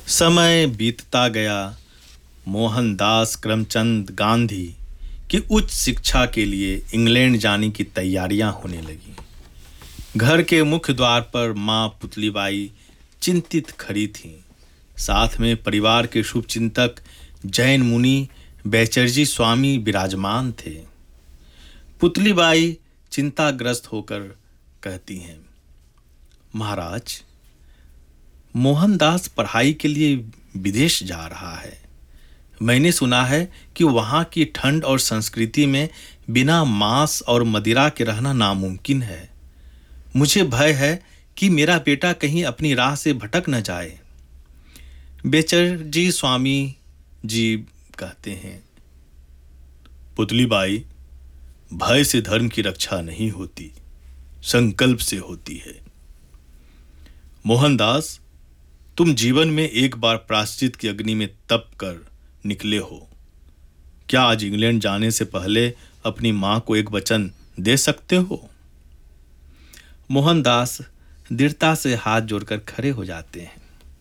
समय बीतता गया। मोहनदास करमचंद गांधी की उच्च शिक्षा के लिए इंग्लैंड जाने की तैयारियां होने लगी। घर के मुख्य द्वार पर मां पुतलीबाई चिंतित खड़ी थीं। साथ में परिवार के शुभचिंतक जैन मुनि बैचरजी स्वामी विराजमान थे। पुतलीबाई चिंताग्रस्त होकर कहती हैं, महाराज, मोहनदास पढ़ाई के लिए विदेश जा रहा है। मैंने सुना है कि वहां की ठंड और संस्कृति में बिना मांस और मदिरा के रहना नामुमकिन है। मुझे भय है कि मेरा बेटा कहीं अपनी राह से भटक न जाए। बेचरजी स्वामी जी कहते हैं, पुतलीबाई, भय से धर्म की रक्षा नहीं होती, संकल्प से होती है। मोहनदास, तुम जीवन में एक बार प्रायश्चित की अग्नि में तप कर निकले हो। क्या आज इंग्लैंड जाने से पहले अपनी मां को एक वचन दे सकते हो? मोहनदास दृढ़ता से हाथ जोड़कर खड़े हो जाते हैं।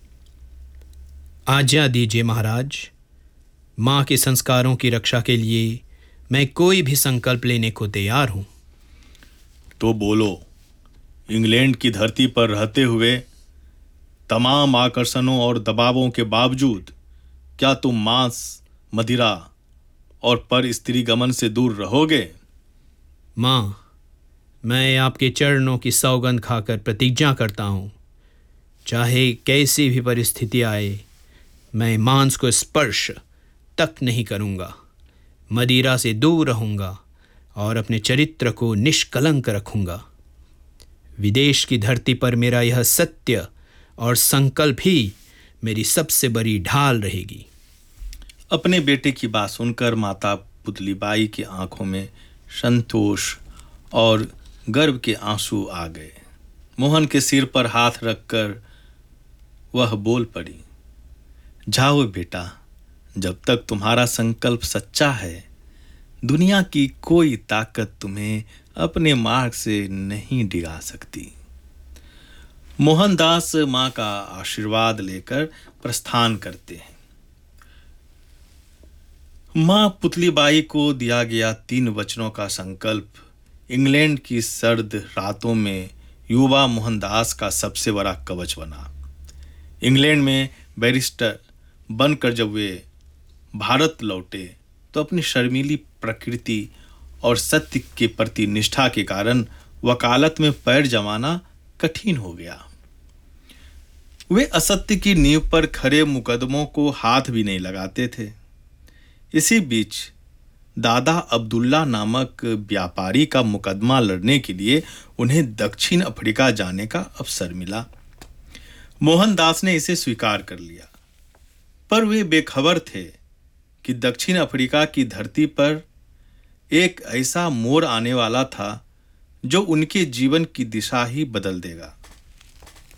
आज्ञा दीजिए महाराज। मां के संस्कारों की रक्षा के लिए मैं कोई भी संकल्प लेने को तैयार हूं। तो बोलो, इंग्लैंड की धरती पर रहते हुए तमाम आकर्षणों और दबावों के बावजूद क्या तुम मांस, मदिरा और पर स्त्री गमन से दूर रहोगे? मां, मैं आपके चरणों की सौगंध खाकर प्रतिज्ञा करता हूं, चाहे कैसी भी परिस्थिति आए, मैं मांस को स्पर्श तक नहीं करूंगा, मदिरा से दूर रहूंगा और अपने चरित्र को निष्कलंक रखूंगा। विदेश की धरती पर मेरा यह सत्य और संकल्प ही मेरी सबसे बड़ी ढाल रहेगी। अपने बेटे की बात सुनकर माता पुतलीबाई की आंखों में संतोष और गर्व के आंसू आ गए। मोहन के सिर पर हाथ रखकर वह बोल पड़ी, जाओ बेटा, जब तक तुम्हारा संकल्प सच्चा है, दुनिया की कोई ताकत तुम्हें अपने मार्ग से नहीं डिगा सकती। मोहनदास मां का आशीर्वाद लेकर प्रस्थान करते हैं। मां पुतलीबाई को दिया गया 3 वचनों का संकल्प इंग्लैंड की सर्द रातों में युवा मोहनदास का सबसे बड़ा कवच बना। इंग्लैंड में बैरिस्टर बनकर जब वे भारत लौटे तो अपनी शर्मीली प्रकृति और सत्य के प्रति निष्ठा के कारण वकालत में पैर जमाना कठिन हो गया। वे असत्य की नींव पर खड़े मुकदमों को हाथ भी नहीं लगाते थे। इसी बीच दादा अब्दुल्ला नामक व्यापारी का मुकदमा लड़ने के लिए उन्हें दक्षिण अफ्रीका जाने का अवसर मिला। मोहनदास ने इसे स्वीकार कर लिया, पर वे बेखबर थे कि दक्षिण अफ्रीका की धरती पर एक ऐसा मोड़ आने वाला था जो उनके जीवन की दिशा ही बदल देगा।